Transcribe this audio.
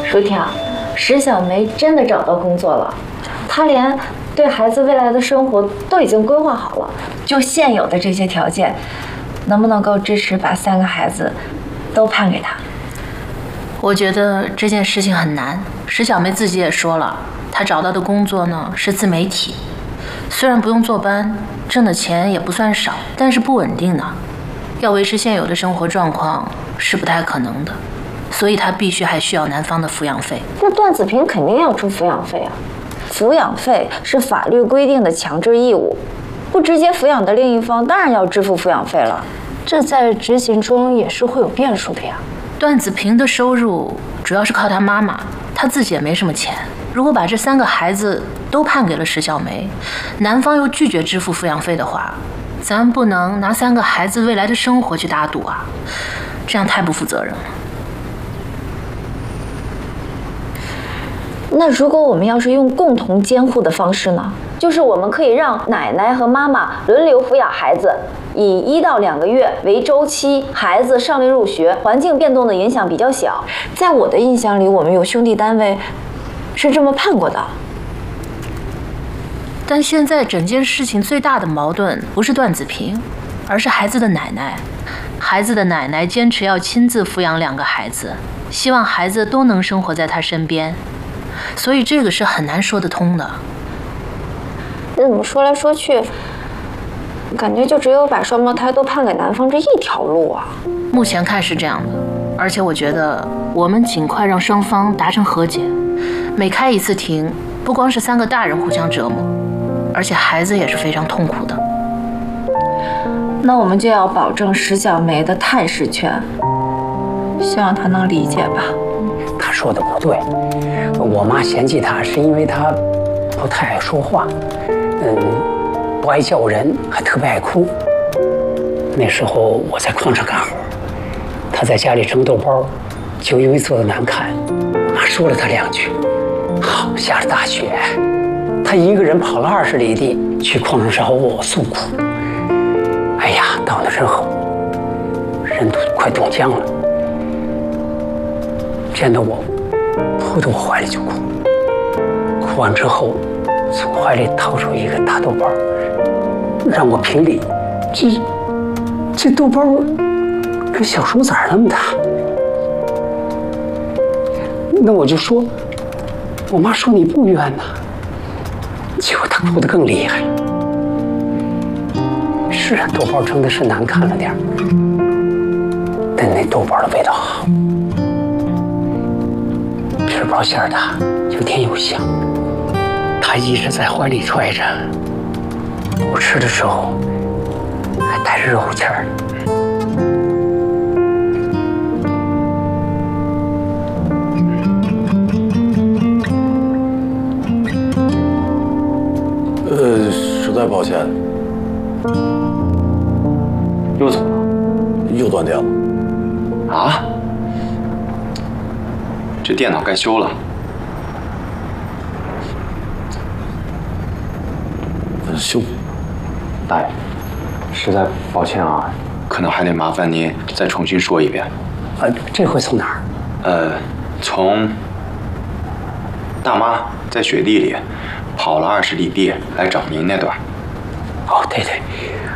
舒婷，石小梅真的找到工作了，她连对孩子未来的生活都已经规划好了。就现有的这些条件，能不能够支持把3个孩子都判给她？ 我觉得这件事情很难。石小梅自己也说了，她找到的工作呢是自媒体，虽然不用坐班，挣的钱也不算少，但是不稳定的，要维持现有的生活状况是不太可能的，所以她必须还需要男方的抚养费。 那段子平肯定要出抚养费啊，抚养费是法律规定的强制义务，不直接抚养的另一方当然要支付抚养费了。这在执行中也是会有变数的呀。 段子平的收入主要是靠她妈妈，她自己也没什么钱。如果把这3个孩子都判给了石小梅，男方又拒绝支付抚养费的话，咱不能拿3个孩子未来的生活去打赌啊，这样太不负责任了。 那如果我们要是用共同监护的方式呢？就是我们可以让奶奶和妈妈轮流抚养孩子，以1到2个月为周期，孩子尚未入学，环境变动的影响比较小。在我的印象里，我们有兄弟单位是这么判过的。 但现在整件事情最大的矛盾不是段子平，而是孩子的奶奶。孩子的奶奶坚持要亲自抚养2个孩子，希望孩子都能生活在她身边，所以这个是很难说得通的。 那怎么说来说去，感觉就只有把双胞胎都判给男方这一条路啊。 目前看是这样的，而且我觉得我们尽快让双方达成和解。每开一次庭，不光是3个大人互相折磨，而且孩子也是非常痛苦的。 那我们就要保证石小梅的探视权，希望她能理解吧。 她说的不对，我妈嫌弃她是因为她不太爱说话，不爱叫人，还特别爱哭。那时候我在矿上干活，她在家里蒸豆包，就因为做的难看，我妈说了她2句。好，下着大雪，她一个人跑了20里地去矿上找我诉苦。哎呀，到那之后，人都快冻僵了，见到我，扑到我怀里就哭。哭完之后，从怀里掏出一个大豆包，让我评理。这豆包跟小手子那么大。那我就说，我妈说你不冤呐。结果她哭得更厉害。是啊，豆包蒸的是难看了点儿，但那豆包的味道好，皮薄馅儿大，又甜又香。她一直在怀里揣着，我吃的时候还带着肉气儿。 实在抱歉。又怎么了？又断电了。 啊？这电脑该修了。 修。 大爷，实在抱歉啊，可能还得麻烦您再重新说一遍。 这回从哪儿？ 从大妈在雪地里跑了20里地来找您那段。 哦，对对。